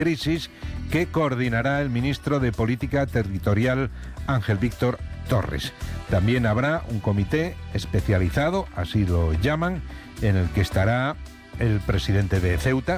crisis que coordinará el ministro de Política Territorial Ángel Víctor Torres. También habrá un comité especializado, así lo llaman, en el que estará el presidente de Ceuta,